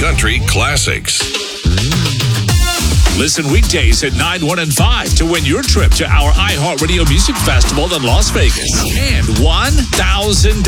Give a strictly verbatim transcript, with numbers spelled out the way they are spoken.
country classics. Listen weekdays at nine, one, and five to win your trip to our iHeartRadio Music Festival in Las Vegas and one thousand